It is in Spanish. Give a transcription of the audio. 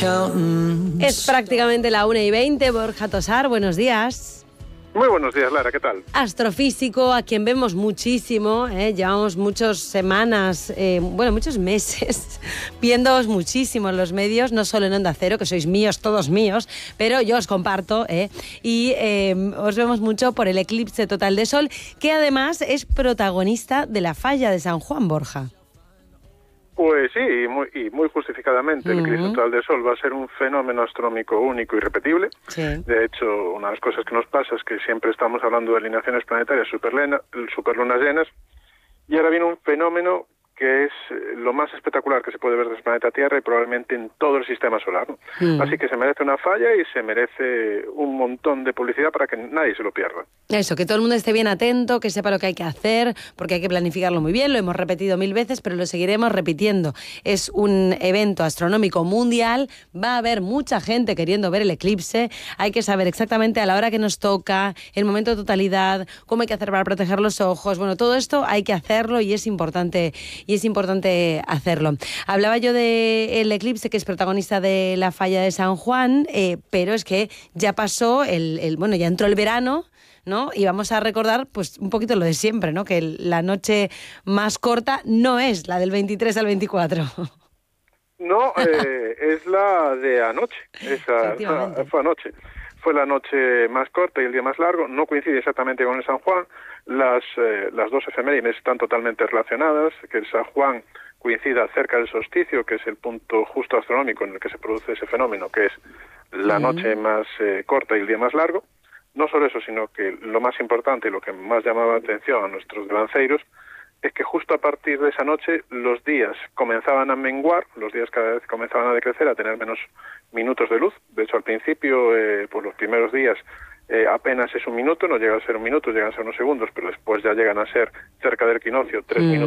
Es prácticamente la 1:20. Borja Tosar, buenos días. Muy buenos días, Lara, ¿qué tal? Astrofísico, a quien vemos muchísimo, llevamos muchas semanas, muchos meses, viéndoos muchísimo en los medios, no solo en Onda Cero, que sois míos, todos míos, pero yo os comparto, y os vemos mucho por el eclipse total de Sol, que además es protagonista de la falla de San Juan, Borja. Pues sí, y muy justificadamente. El eclipse total de Sol va a ser un fenómeno astronómico único y repetible. Sí. De hecho, una de las cosas que nos pasa es que siempre estamos hablando de alineaciones planetarias, superlunas llenas, y ahora viene un fenómeno que es lo más espectacular que se puede ver desde el planeta Tierra y probablemente en todo el sistema solar, ¿no? Así que se merece una falla y se merece un montón de publicidad para que nadie se lo pierda. Eso, que todo el mundo esté bien atento, que sepa lo que hay que hacer, porque hay que planificarlo muy bien, lo hemos repetido 1000 veces, pero lo seguiremos repitiendo. Es un evento astronómico mundial, va a haber mucha gente queriendo ver el eclipse, hay que saber exactamente a la hora que nos toca, el momento de totalidad, cómo hay que hacer para proteger los ojos, bueno, todo esto hay que hacerlo y es importante hacerlo. Hablaba yo del eclipse, que es protagonista de la falla de San Juan, pero es que ya pasó ya entró el verano, ¿no? Y vamos a recordar pues un poquito lo de siempre, ¿no? Que la noche más corta no es la del 23 al 24. No, es la de anoche. Fue anoche. Fue la noche más corta y el día más largo. No coincide exactamente con el San Juan. Las dos efemérides están totalmente relacionadas. Que el San Juan coincida cerca del solsticio, que es el punto justo astronómico en el que se produce ese fenómeno, que es la noche más corta y el día más largo. No solo eso, sino que lo más importante y lo que más llamaba la atención a nuestros galanceiros es que justo a partir de esa noche los días comenzaban a menguar, los días cada vez comenzaban a decrecer, a tener menos minutos de luz. De hecho, al principio, por los primeros días, apenas es un minuto, no llega a ser un minuto, llegan a ser unos segundos, pero después ya llegan a ser cerca del equinoccio 3 minutos.